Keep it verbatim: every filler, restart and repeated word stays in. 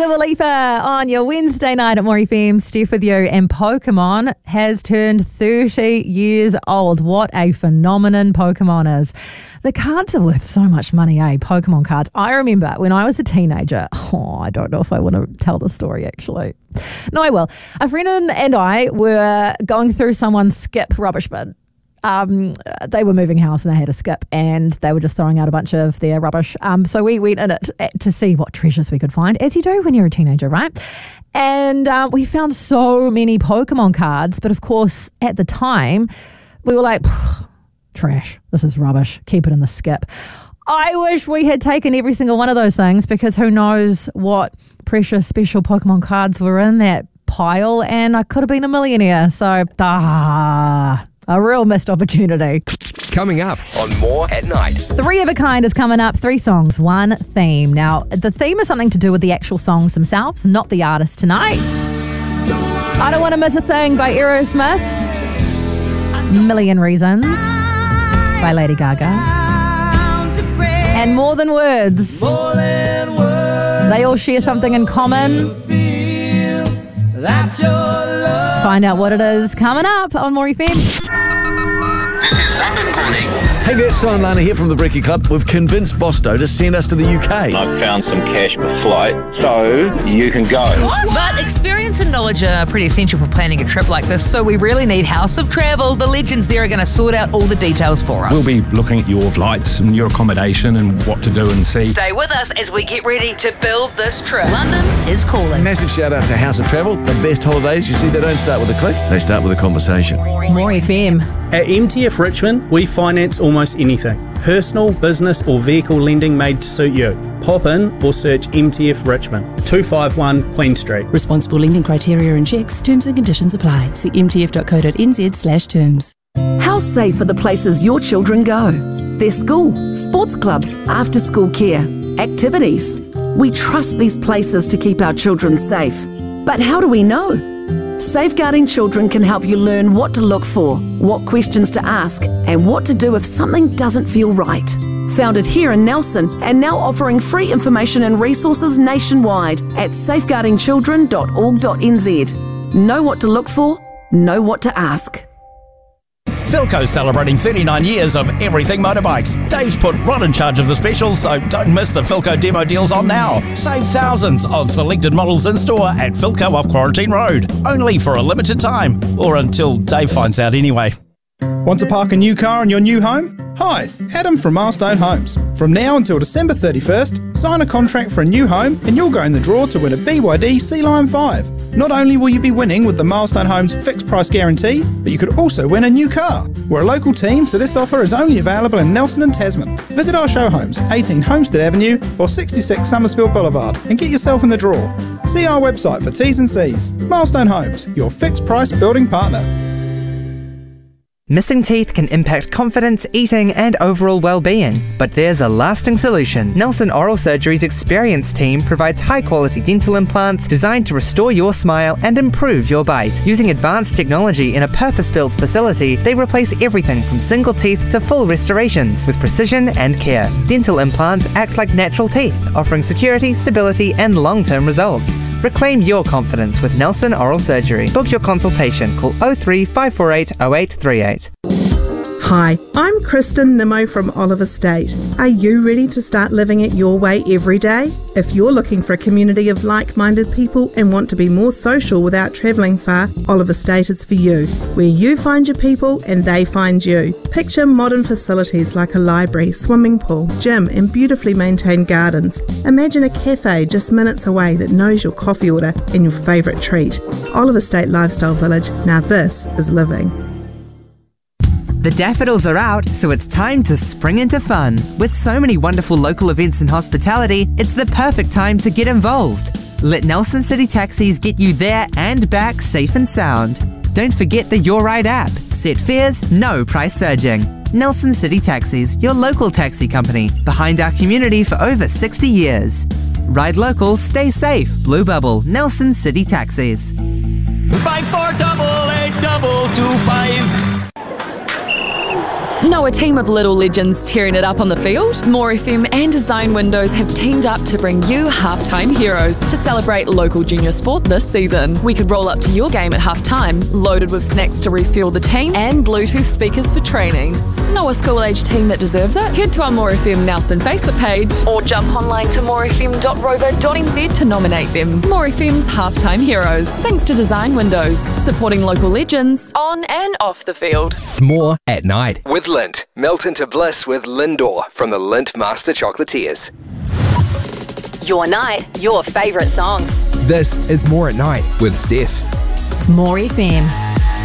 Dua Lipa on your Wednesday night at More F M. Steph with you. And Pokemon has turned thirty years old. What a phenomenon Pokemon is. The cards are worth so much money, eh? Pokemon cards. I remember when I was a teenager. Oh, I don't know if I want to tell the story, actually. No, I will. A friend and I were going through someone's skip rubbish bin. Um, they were moving house and they had a skip and they were just throwing out a bunch of their rubbish. Um, so we went in it to see what treasures we could find, as you do when you're a teenager, right? And uh, we found so many Pokemon cards, but of course, at the time, we were like, trash, this is rubbish, keep it in the skip. I wish we had taken every single one of those things, because who knows what precious special Pokemon cards were in that pile, and I could have been a millionaire. So, ah... a real missed opportunity. Coming up on More at Night. Three of a Kind is coming up. Three songs, one theme. Now, the theme is something to do with the actual songs themselves, not the artist tonight. I Don't Want to Miss a Thing by Aerosmith. Million Reasons by Lady Gaga. And More Than Words. More than words. They all share something in common. That's your love. Find out what it is coming up on More F M. Hey there, Simon Lana here from the Brekkie Club. We've convinced Bosto to send us to the U K. I've found some cash per flight, so you can go. But experience and knowledge are pretty essential for planning a trip like this, so we really need House of Travel. The legends there are going to sort out all the details for us. We'll be looking at your flights and your accommodation and what to do and see. Stay with us as we get ready to build this trip. London is calling. Massive shout out to House of Travel. The best holidays, you see, they don't start with a click, they start with a conversation. More F M. At M T F Richmond, we finance almost anything. Personal, business or vehicle lending made to suit you. Pop in or search M T F Richmond, two five one Queen Street. Responsible lending criteria and checks, terms and conditions apply. See m t f dot co dot n z slash terms. How safe are the places your children go? Their school, sports club, after school care, activities. We trust these places to keep our children safe. But how do we know? Safeguarding Children can help you learn what to look for, what questions to ask, and what to do if something doesn't feel right. Founded here in Nelson and now offering free information and resources nationwide at safeguarding children dot org dot n z. Know what to look for, know what to ask. Philco's celebrating thirty-nine years of everything motorbikes. Dave's put Rod in charge of the specials, so don't miss the Philco demo deals on now. Save thousands on selected models in store at Philco off Quarantine Road. Only for a limited time, or until Dave finds out anyway. Want to park a new car in your new home? Hi, Adam from Milestone Homes. From now until December thirty-first, sign a contract for a new home and you'll go in the draw to win a B Y D Sea Lion five. Not only will you be winning with the Milestone Homes fixed price guarantee, but you could also win a new car. We're a local team, so this offer is only available in Nelson and Tasman. Visit our show homes, eighteen Homestead Avenue or sixty-six Summersfield Boulevard, and get yourself in the draw. See our website for T's and C's. Milestone Homes, your fixed price building partner. Missing teeth can impact confidence, eating, and overall well-being. But there's a lasting solution. Nelson Oral Surgery's experienced team provides high-quality dental implants designed to restore your smile and improve your bite. Using advanced technology in a purpose-built facility, they replace everything from single teeth to full restorations with precision and care. Dental implants act like natural teeth, offering security, stability, and long-term results. Reclaim your confidence with Nelson Oral Surgery. Book your consultation. Call oh three, five four eight, oh eight three eight. Hi, I'm Kristen Nimmo from Olive Estate. Are you ready to start living it your way every day? If you're looking for a community of like-minded people and want to be more social without travelling far, Olive Estate is for you, where you find your people and they find you. Picture modern facilities like a library, swimming pool, gym and beautifully maintained gardens. Imagine a cafe just minutes away that knows your coffee order and your favourite treat. Olive Estate Lifestyle Village, now this is living. The daffodils are out, so it's time to spring into fun. With so many wonderful local events and hospitality, it's the perfect time to get involved. Let Nelson City Taxis get you there and back safe and sound. Don't forget the Your Ride app. Set fares, no price surging. Nelson City Taxis, your local taxi company, behind our community for over sixty years. Ride local, stay safe. Blue Bubble, Nelson City Taxis. Five four double eight double two five. Know a team of little legends tearing it up on the field? More F M and Design Windows have teamed up to bring you halftime heroes to celebrate local junior sport this season. We could roll up to your game at halftime, loaded with snacks to refuel the team and Bluetooth speakers for training. Know a school-age team that deserves it? Head to our More F M Nelson Facebook page or jump online to more f m dot rover dot n z to nominate them. More F M's halftime heroes, thanks to Design Windows, supporting local legends on and off the field. More at night with Lindt. Melt into bliss with Lindor from the Lindt Master Chocolatiers. Your night, your favourite songs. This is More at Night with Steph. More F M.